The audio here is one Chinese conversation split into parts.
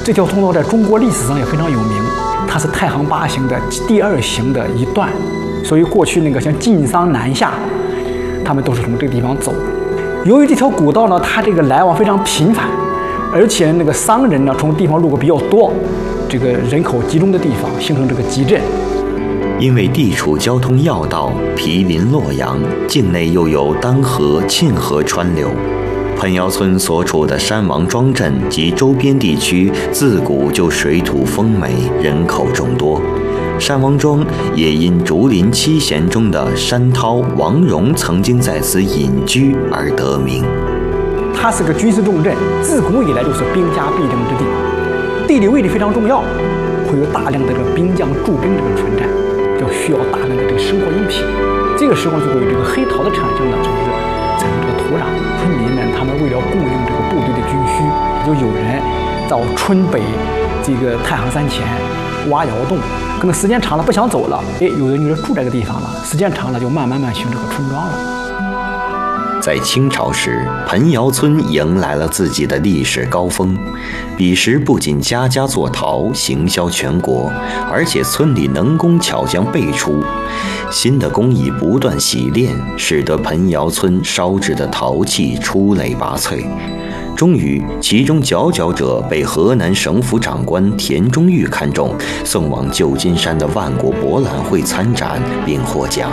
这条通道在中国历史上也非常有名，它是太行八形的第2形的一段，所以过去那个像晋商南下，他们都是从这个地方走。由于这条古道呢，它这个来往非常频繁，而且那个商人呢从地方路过比较多，这个人口集中的地方形成这个集镇。 因为地处交通要道，毗邻洛阳，境内又有丹河、沁河川流。彭窑村所处的山王庄镇及周边地区，自古就水土丰美，人口众多。山王庄也因竹林七贤中的山涛、王戎曾经在此隐居而得名。 它是个军事重镇，自古以来就是兵家必争之地，地理位置非常重要，会有大量的这个兵将驻兵这个存在，就需要大量的这个生活用品。这个时候就会有这个黑陶的产生呢，就是产生这个土壤。村民们他们为了供应这个部队的军需，就有人到村北这个太行山前挖窑洞，可能时间长了不想走了，有的女人住这个地方了，时间长了就慢慢形成这个村庄了。 在清朝时，彭窑村迎来了自己的历史高峰。彼时不仅家家做陶，行销全国，而且村里能工巧匠辈出。新的工艺不断洗炼，使得彭窑村烧制的陶器出类拔萃。终于，其中佼佼者被河南省府长官田中玉看中，送往旧金山的万国博览会参展，并获奖。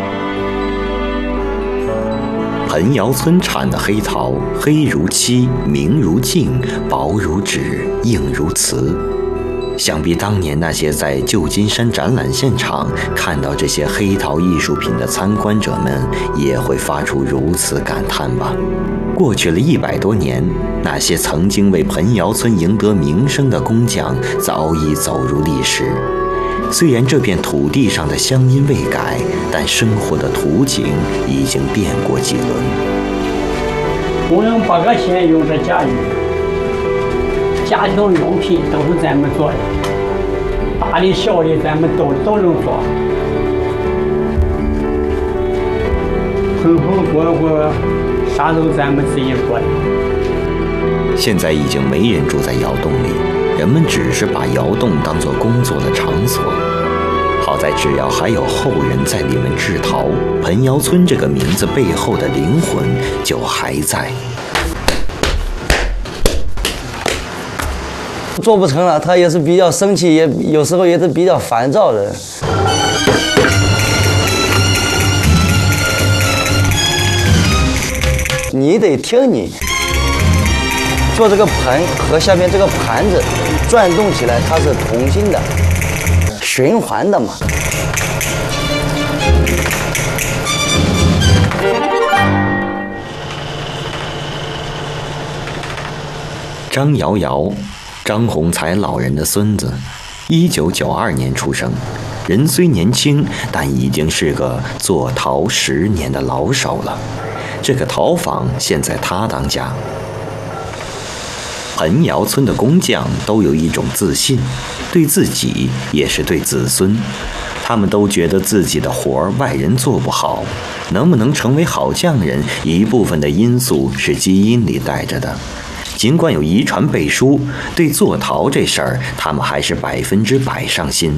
彭窑村产的黑陶，黑如漆，明如镜，薄如纸，硬如瓷。想必当年那些在旧金山展览现场看到这些黑陶艺术品的参观者们，也会发出如此感叹吧。过去了100多年，那些曾经为彭窑村赢得名声的工匠，早已走入历史。虽然这片土地上的乡音未改，但生活的图景已经变过几轮。 我们8个县用的家具，家庭用品都是咱们做的，大的小的咱们都能做。盆锅锅啥都咱们自己做的。 现在已经没人住在窑洞里，人们只是把窑洞当作工作的场所。好在只要还有后人在里面制陶，彭窑村这个名字背后的灵魂就还在。 做不成了，他也是比较生气，也有时候也是比较烦躁的。你得听你做这个盆和下面这个盘子转动起来，它是同心的、循环的嘛。 张瑶瑶，张宏才老人的孙子，1992年出生，人虽年轻，但已经是个做陶10年的老手了。这个陶坊现在他当家。彭窑村的工匠都有一种自信，对自己也是对子孙。他们都觉得自己的活儿外人做不好，能不能成为好匠人，一部分的因素是基因里带着的。尽管有遗传背书，对做陶这事儿，他们还是100%上心。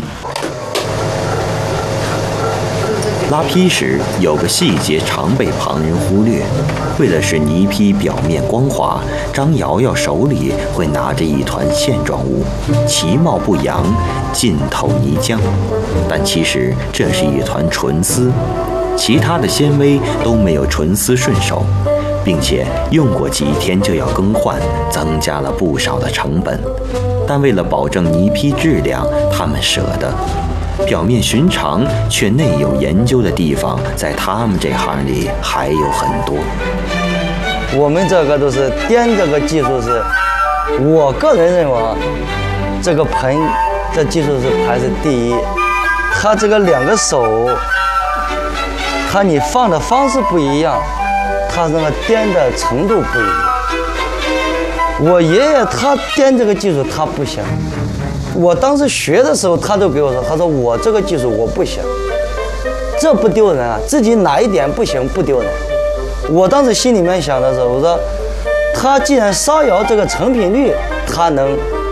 拉坯时有个细节常被旁人忽略，为了使泥坯表面光滑，张瑶瑶手里会拿着一团线状物，其貌不扬，浸透泥浆，但其实这是一团纯丝，其他的纤维都没有纯丝顺手，并且用过几天就要更换，增加了不少的成本。但为了保证泥坯质量，他们舍得。表面寻常却内有研究的地方，在他们这行里还有很多。 我们这个都是颠这个技术是，我个人认为这个盆这技术是排是第一。它这个2个手，它你放的方式不一样，它那个颠的程度不一样。我爷爷他颠这个技术他不行。我当时学的时候，他都给我说，他说我这个技术我不行，这不丢人啊，自己哪一点不行不丢人。我当时心里面想的时候，我说他既然烧窑这个成品率他能